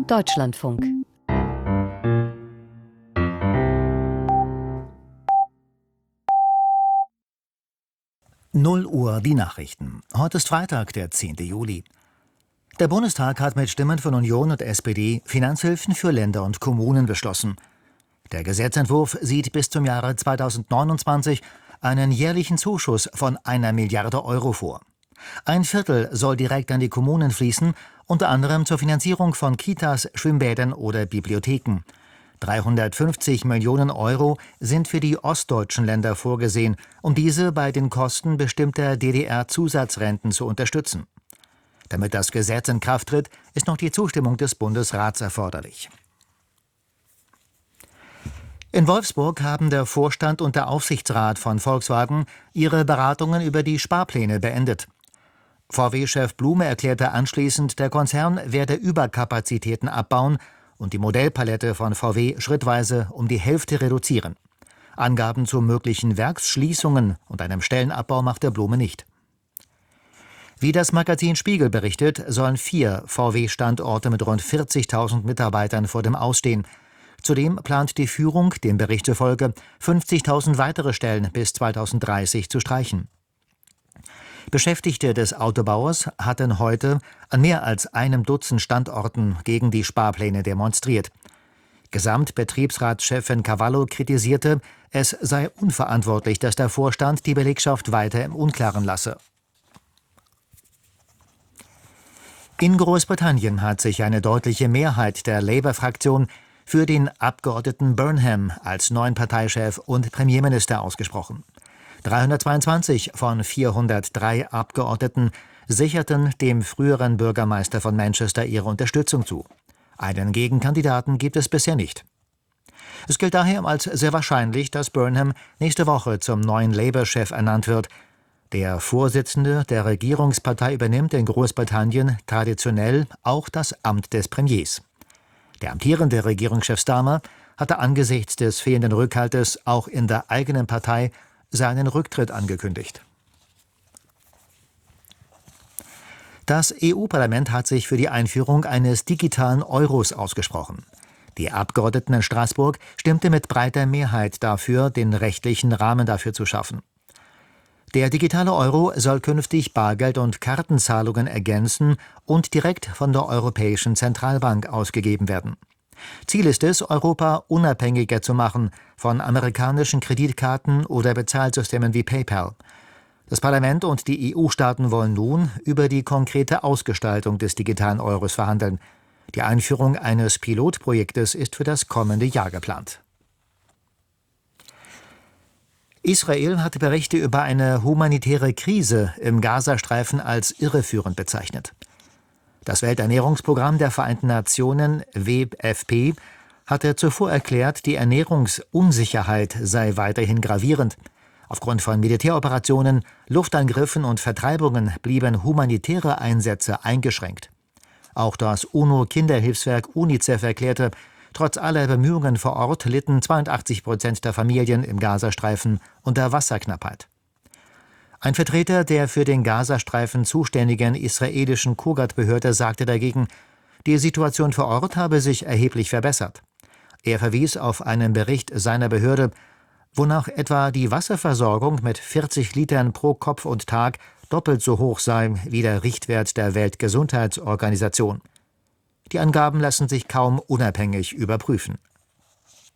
Deutschlandfunk. Uhr die Nachrichten. Heute ist Freitag, der 10. Juli. Der Bundestag hat mit Stimmen von Union und SPD Finanzhilfen für Länder und Kommunen beschlossen. Der Gesetzentwurf sieht bis zum Jahre 2029 einen jährlichen Zuschuss von 1 Milliarde Euro vor. Ein Viertel soll direkt an die Kommunen fließen, unter anderem zur Finanzierung von Kitas, Schwimmbädern oder Bibliotheken. 350 Millionen Euro sind für die ostdeutschen Länder vorgesehen, um diese bei den Kosten bestimmter DDR-Zusatzrenten zu unterstützen. Damit das Gesetz in Kraft tritt, ist noch die Zustimmung des Bundesrats erforderlich. In Wolfsburg haben der Vorstand und der Aufsichtsrat von Volkswagen ihre Beratungen über die Sparpläne beendet. VW-Chef Blume erklärte anschließend, der Konzern werde Überkapazitäten abbauen und die Modellpalette von VW schrittweise um die Hälfte reduzieren. Angaben zu möglichen Werksschließungen und einem Stellenabbau machte Blume nicht. Wie das Magazin Spiegel berichtet, sollen 4 VW-Standorte mit rund 40.000 Mitarbeitern vor dem Ausstehen. Zudem plant die Führung, dem Bericht zufolge, 50.000 weitere Stellen bis 2030 zu streichen. Beschäftigte des Autobauers hatten heute an mehr als einem Dutzend Standorten gegen die Sparpläne demonstriert. Gesamtbetriebsratschefin Cavallo kritisierte, es sei unverantwortlich, dass der Vorstand die Belegschaft weiter im Unklaren lasse. In Großbritannien hat sich eine deutliche Mehrheit der Labour-Fraktion für den Abgeordneten Burnham als neuen Parteichef und Premierminister ausgesprochen. 322 von 403 Abgeordneten sicherten dem früheren Bürgermeister von Manchester ihre Unterstützung zu. Einen Gegenkandidaten gibt es bisher nicht. Es gilt daher als sehr wahrscheinlich, dass Burnham nächste Woche zum neuen Labour-Chef ernannt wird. Der Vorsitzende der Regierungspartei übernimmt in Großbritannien traditionell auch das Amt des Premiers. Der amtierende Regierungschef Starmer hatte angesichts des fehlenden Rückhaltes auch in der eigenen Partei seinen Rücktritt angekündigt. Das EU-Parlament hat sich für die Einführung eines digitalen Euros ausgesprochen. Die Abgeordneten in Straßburg stimmte mit breiter Mehrheit dafür, den rechtlichen Rahmen dafür zu schaffen. Der digitale Euro soll künftig Bargeld- und Kartenzahlungen ergänzen und direkt von der Europäischen Zentralbank ausgegeben werden. Ziel ist es, Europa unabhängiger zu machen von amerikanischen Kreditkarten oder Bezahlsystemen wie PayPal. Das Parlament und die EU-Staaten wollen nun über die konkrete Ausgestaltung des digitalen Euros verhandeln. Die Einführung eines Pilotprojektes ist für das kommende Jahr geplant. Israel hat Berichte über eine humanitäre Krise im Gazastreifen als irreführend bezeichnet. Das Welternährungsprogramm der Vereinten Nationen, WFP, hatte zuvor erklärt, die Ernährungsunsicherheit sei weiterhin gravierend. Aufgrund von Militäroperationen, Luftangriffen und Vertreibungen blieben humanitäre Einsätze eingeschränkt. Auch das UNO-Kinderhilfswerk UNICEF erklärte, trotz aller Bemühungen vor Ort litten 82% der Familien im Gazastreifen unter Wasserknappheit. Ein Vertreter der für den Gazastreifen zuständigen israelischen Kugat-Behörde sagte dagegen, die Situation vor Ort habe sich erheblich verbessert. Er verwies auf einen Bericht seiner Behörde, wonach etwa die Wasserversorgung mit 40 Litern pro Kopf und Tag doppelt so hoch sei wie der Richtwert der Weltgesundheitsorganisation. Die Angaben lassen sich kaum unabhängig überprüfen.